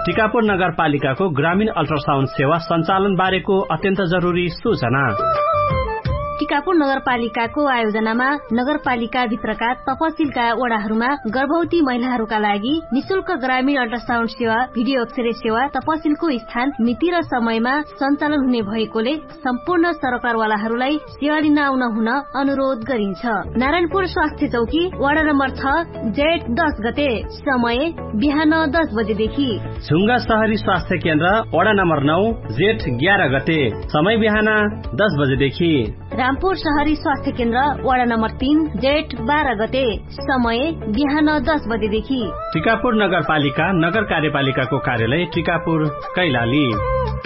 टिकापुर नगरपालिकाको ग्रामीण अल्ट्रासाउन्ड सेवा सञ्चालन बारेको अत्यन्त जरुरी सूचना। टिकापुर नगरपालिकाको आयोजनामा नगरपालिका भित्रका तपसिलका वडाहरूमा गर्भवती महिलाहरूका लागि निशुल्क ग्रामीण अल्ट्रासाउन्ड सेवा, भिडियो एक्सरे सेवा तपसिलको स्थान, मिति र समयमा सञ्चालन हुने भएकोले सम्पूर्ण सरकारवालाहरूलाई सेवा लिन आउन हुन अनुरोध गरिन्छ। नारायणपुर स्वास्थ्य चौकी वडा नम्बर 6 जेठ 10 गते, समय बिहान 10 बजेदेखि। झुंगा शहरी स्वास्थ्य केन्द्र वडा नम्बर 9 जेठ 11 गते, समय बिहान 10 बजेदेखि। रामपुर शहरी स्वास्थ्य केन्द्र वडा नम्बर 3 जेठ 12 गते, समय बिहान 10 बजेदेखि। टिकापुर नगरपालिका नगर कार्यपालिकाको कार्यालय टिकापुर कैलाली।